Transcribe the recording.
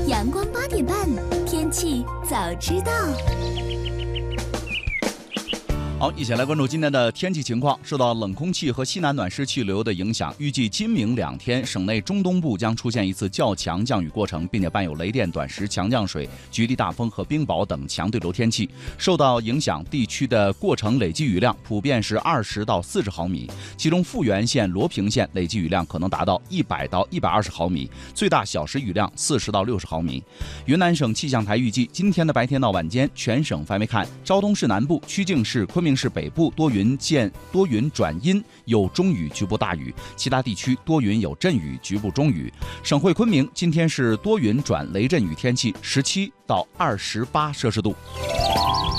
阳光8点半，天气早知道。 好，一起来关注今天的天气情况。受到冷空气和西南暖湿气流的影响，预计今明2天，省内中东部将出现一次较强降雨过程，并且伴有雷电、短时强降水、局地大风和冰雹等强对流天气。受到影响地区的过程累计雨量普遍是20到40毫米，其中富源县、罗平县累计雨量可能达到100到120毫米，最大小时雨量40到60毫米。云南省气象台预计，今天的白天到晚间，全省范围看，昭通市南部、曲靖市、昆明市北部多云转阴，有中雨局部大雨，其他地区多云有阵雨局部中雨。省会昆明今天是多云转雷阵雨天气，17到28摄氏度。